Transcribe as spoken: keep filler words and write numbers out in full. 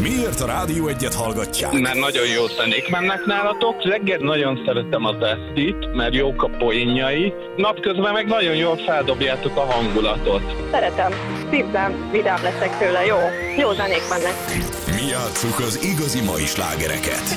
Miért a Rádió Egyet hallgatják? Mert nagyon jó zenék mennek nálatok. Reggel nagyon szeretem az Esztit, mert jók a poénjai. Napközben meg nagyon jól feldobjátok a hangulatot. Szeretem. Szívem, vidám leszek tőle, jó. Jó zenék mennek. Mi játsszuk az igazi mai slágereket.